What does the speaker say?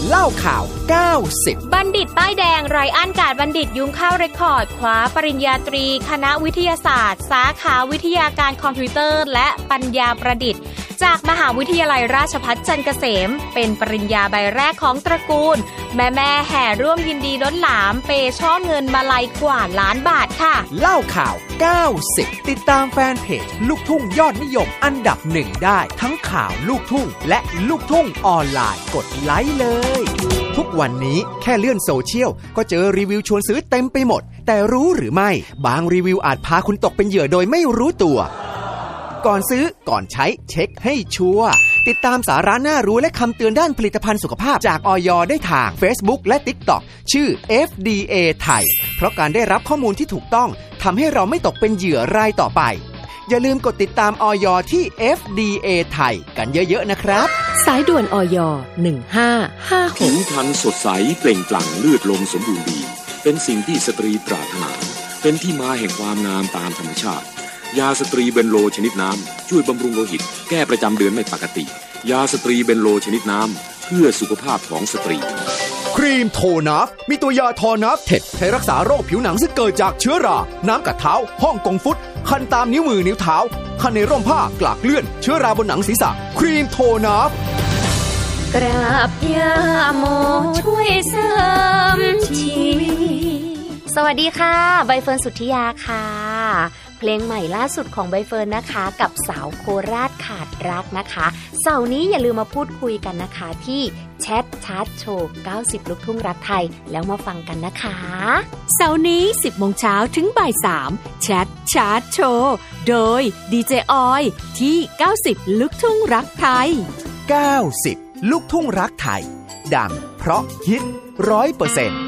เล่าข่าว90 บัณฑิตป้ายแดงไรอันกาดบัณฑิตยุ้งข้าวเรคคอร์ดคว้าปริญญาตรีคณะวิทยาศาสตร์สาขาวิทยาการคอมพิวเตอร์และปัญญาประดิษฐ์จากมหาวิทยาลัยราชภัฏจันทร์เกษมเป็นปริญญาใบแรกของตระกูลแม่แห่ร่วมยินดีล้นหลามเปช่อเงินมาลัยกว่าล้านบาทค่ะเล่าข่าว90ติดตามแฟนเพจลูกทุ่งยอดนิยมอันดับ1ได้ทั้งข่าวลูกทุ่งและลูกทุ่งออนไลน์กดไลค์เลยทุกวันนี้แค่เลื่อนโซเชียลก็เจอรีวิวชวนซื้อเต็มไปหมดแต่รู้หรือไม่บางรีวิวอาจพาคุณตกเป็นเหยื่อโดยไม่รู้ตัวก่อนซื้อก่อนใช้เช็คให้ชัวร์ติดตามสาระน่ารู้และคำเตือนด้านผลิตภัณฑ์สุขภาพจากอย.ได้ทาง Facebook และ TikTok ชื่อ FDA ไทยเพราะการได้รับข้อมูลที่ถูกต้องทำให้เราไม่ตกเป็นเหยื่อรายต่อไปอย่าลืมกดติดตามอย.ที่ FDA ไทยกันเยอะๆนะครับสายด่วนอย1556 ผิวพรรณสดใสเปล่งปลั่งเลือดลมสมบูรณ์ดีเป็นสิ่งที่สตรีปรารถนาเป็นที่มาแห่งความงามตามธรรมชาติยาสตรีเบนโลชนิดน้ำช่วยบำรุงโลหิตแก้ประจำเดือนไม่ปกติยาสตรีเบนโลชนิดน้ำเพื่อสุขภาพของสตรีครีมโทนัฟมีตัวยาทอนัฟเท็ดใช้รักษาโรคผิวหนังซึ่งเกิดจากเชื้อราน้ำกัดเท้าฮ่องกงฟุตคันตามนิ้วมือนิ้วเท้าคันในร่มผ้ากลากเลื่อนเชื้อราบนหนังศีรษะครีมโทนัฟกราบยาโมช่วยเสริมชีวิตสวัสดีค่ะใบเฟิร์นสุทธิยาค่ะเพลงใหม่ล่าสุดของใบเฟิร์นนะคะกับสาวโคราชขาดรักนะคะเสาร์นี้อย่าลืมมาพูดคุยกันนะคะที่แชทชาร์ตโชว์90ลูกทุ่งรักไทยแล้วมาฟังกันนะคะเสาร์นี้ 10 โมงเช้าถึงบ่าย 3แชทชาร์ตโชว์โดยดีเจออยที่90ลูกทุ่งรักไทย 90ลูกทุ่งรักไทยดังเพราะฮิต 100%